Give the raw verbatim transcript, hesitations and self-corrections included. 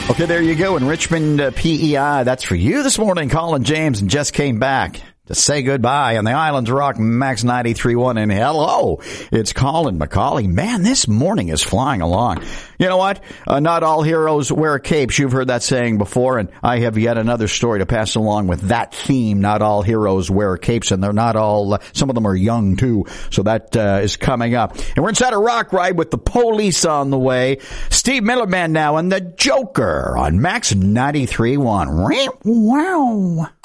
Okay, there you go. In Richmond, uh, P E I, that's for you this morning. Colin James and just came back to say goodbye on the Islands Rock Max ninety-three point one. And hello, it's Colin McCauley. Man, this morning is flying along. You know what? Uh, not all heroes wear capes. You've heard that saying before, and I have yet another story to pass along with that theme. Not all heroes wear capes, and they're not all, uh, some of them are young too. So that uh, is coming up. And we're inside a rock ride with the Police on the way. Steve Millerman now and the Joker on Max ninety-three point one. Wow.